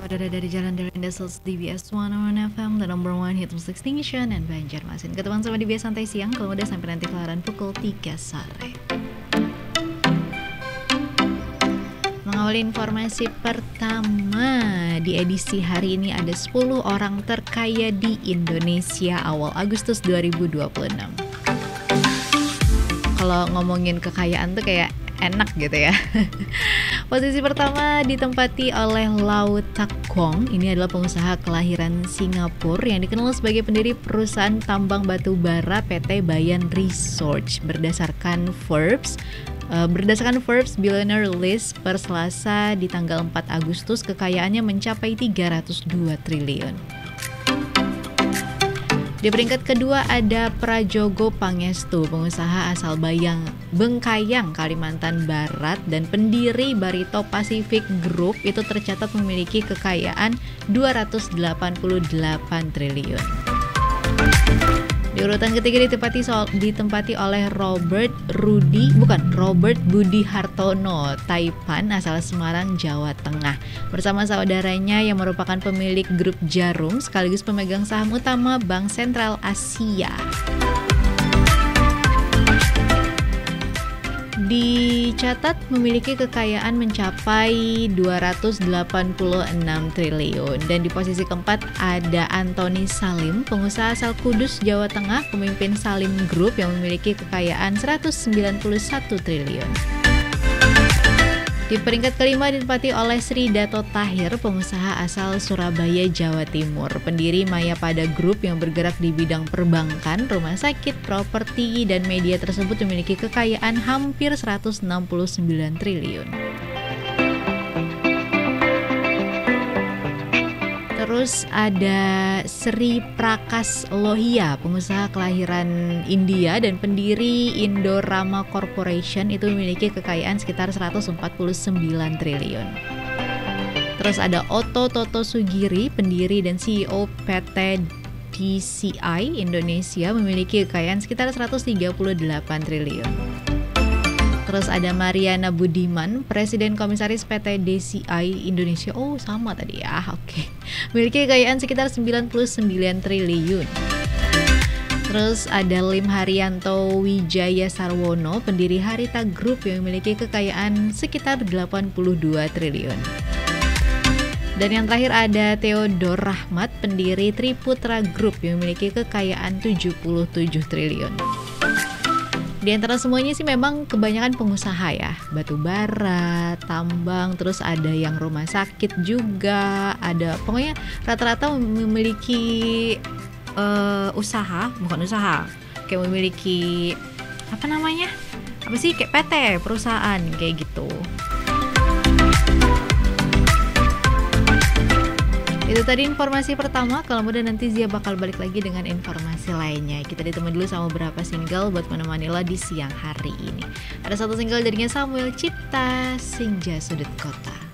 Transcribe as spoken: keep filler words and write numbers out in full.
Udara dari Jalan dari Industries D B S seratus satu F M, the number one hit music station and Banjarmasin. Ketemu sama D B S Santai Siang, kalau udah sampai nanti kelaran pukul tiga sore. Mengawali informasi pertama di edisi hari ini, ada sepuluh orang terkaya di Indonesia awal Agustus dua ribu dua puluh enam. Kalau ngomongin kekayaan tuh kayak enak gitu ya. Posisi pertama ditempati oleh Lau Tak Kwong. Ini adalah pengusaha kelahiran Singapura yang dikenal sebagai pendiri perusahaan tambang batu bara P T Bayan Research. Berdasarkan Forbes, uh, berdasarkan Forbes Billionaire List per Selasa di tanggal empat Agustus, kekayaannya mencapai tiga ratus dua triliun. Di peringkat kedua ada Prajogo Pangestu, pengusaha asal Bayang, Bengkayang, Kalimantan Barat dan pendiri Barito Pacific Group. Itu tercatat memiliki kekayaan dua ratus delapan puluh delapan triliun. Di urutan ketiga ditempati, soal, ditempati oleh Robert Rudi, bukan Robert Budi Hartono, Taipan, asal Semarang, Jawa Tengah. Bersama saudaranya yang merupakan pemilik grup Jarum sekaligus pemegang saham utama Bank Sentral Asia. Dicatat memiliki kekayaan mencapai dua ratus delapan puluh enam triliun. Dan di posisi keempat ada Antoni Salim, pengusaha asal Kudus, Jawa Tengah, pemimpin Salim Group yang memiliki kekayaan seratus sembilan puluh satu triliun. Di peringkat kelima ditempati oleh Sri Dato Tahir, pengusaha asal Surabaya, Jawa Timur, pendiri Mayapada Group yang bergerak di bidang perbankan, rumah sakit, properti, dan media tersebut memiliki kekayaan hampir seratus enam puluh sembilan triliun. Terus ada Sri Prakas Lohia, pengusaha kelahiran India dan pendiri Indorama Corporation, itu memiliki kekayaan sekitar seratus empat puluh sembilan triliun. Terus ada Otto Toto Sugiri, pendiri dan C E O P T D C I Indonesia, memiliki kekayaan sekitar seratus tiga puluh delapan triliun. Terus ada Mariana Budiman, Presiden Komisaris P T D C I Indonesia. Oh, sama tadi ya. Oke. Memiliki kekayaan sekitar sembilan puluh sembilan triliun. Terus ada Lim Haryanto Wijaya Sarwono, pendiri Harita Group yang memiliki kekayaan sekitar delapan puluh dua triliun. Dan yang terakhir ada Theodor Rahmat, pendiri Triputra Group yang memiliki kekayaan tujuh puluh tujuh triliun. Di antara semuanya sih memang kebanyakan pengusaha ya, batu bara, tambang, terus ada yang rumah sakit juga, ada pokoknya rata-rata memiliki uh, usaha, bukan usaha, kayak memiliki apa namanya, apa sih kayak P T, perusahaan kayak gitu. Itu tadi informasi pertama. Kalau mudah nanti Zia bakal balik lagi dengan informasi lainnya. Kita ditemani dulu sama beberapa single buat menemani lo di siang hari ini. Ada satu single jadinya Samuel Cipta, Senja Sudut Kota.